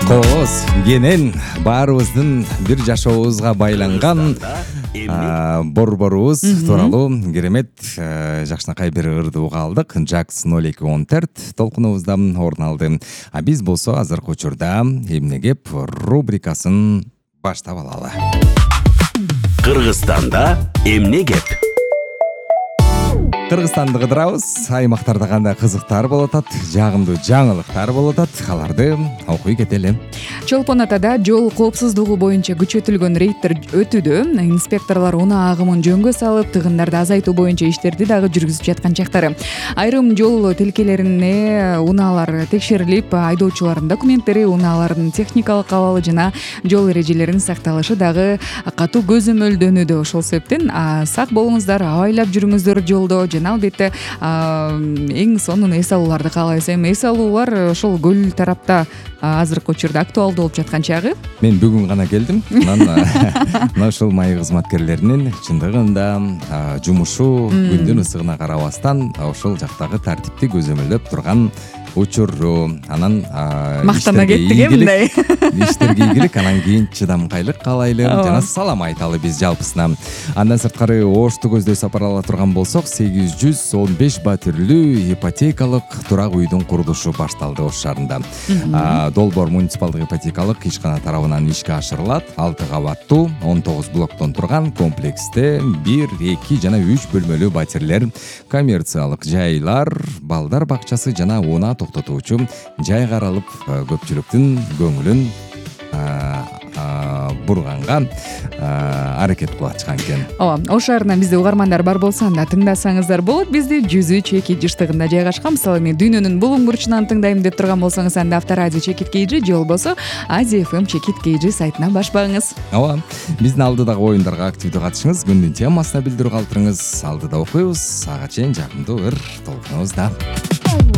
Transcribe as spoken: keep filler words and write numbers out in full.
Кооз кенен баарыбыздын бир жашообузга байланган борборубуз тууралуу керемет жакшынакай бир ырды уга алдык. Жакс ноль эки он төрт толкунубузда орун алды. А биз болсо азыркы учурда эмне кеп рубрикасын баштап алалы. Кыргызстанда эмне кеп? Кыргызстанды кыдырабыз, аймактарда кандай кызыктар болуп атат, жагымдуу жаңылыктар болуп атат, аларды окуй кетели. Чолпон атада жол коопсуздугу боюнча күчөтүлгөн рейдтер өтүүдө. Инспекторлор унаа агымын жөнгө салып, тыгындарды азайтуу боюнча иштерди дагы жүргүзүп жаткан чактары. Айрым жол тилкелерине унаалар текшерилип, айдоочулардын документтери, унаалардын техникалык абалы жана жол эрежелеринин сакталышы дагы катуу көзөмөлдөнүүдө. Ошол себептен сак болуңуздар, абайлап жүрүңүздөр жолдо. Жана албетте эң сонун эс алууларды каалайбыз. Эми эс алуулар ошол көл тарапта азыркы учурда актуалдуу болуп жаткан чагы. Мен бүгүн гана келдим. Мына ушул майы кызматкерлеринин чындыгында жумушу күндүн ысыгына карабастан ошол жактагы тартипти көзөмөлдөп турган учуру. Анан мактана кеттик э мындай. Иштерге ийгилик, анан кийин чыдамкайлык каалайлы жана салам айталы биз жалпысына. Андан сырткары Ошту көздөй сапар ала турган болсок, сегиз жүз он беш батирлүү ипотекалык турак үйдүн курулушу башталды Ош шаарында. Долбоор муниципалдык ипотекалык ишкана тарабынан ишке ашырылат. алты кабаттуу он тогуз блоктон турган комплексте бир, эки жана үч бөлмөлүү батирлер, коммерциялык жайлар, балдар бакчасы жана унаа токтотуучу жай каралып, көпчүлүктүн көңүлүн бурганга аракет кылып атышкан экен. Ооба, Ош шаарынан бизде угармандар бар болсо, анда тыңдасаңыздар болот. Бизди жүз үч эки жыштыгында жайгашкан. Мисалы, мен дүйнөнүн булуң бурчунан тыңдайм деп турган болсоңуз, анда Авторадио Чекит Кейжи же болбосо Азия эф эм Чекит Кейжи сайтынан баш багыңыз. Ооба, биздин алдыдагы оюндарга активдүү катышыңыз, күндүн темасына билдирүү калтырыңыз. Алдыда окуйбуз, ага чейин жагымдуу ыр толкунубузда.